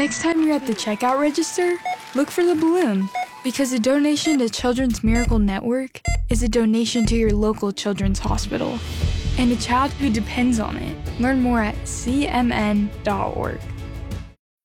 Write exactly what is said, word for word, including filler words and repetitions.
Next time you're at the checkout register, look for the balloon, because a donation to Children's Miracle Network is a donation to your local children's hospital and a child who depends on it. Learn more at c m n dot org.